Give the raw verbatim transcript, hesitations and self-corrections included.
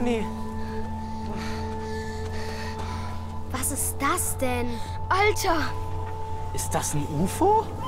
Conny. Was ist das denn? Alter! Ist das ein U F O?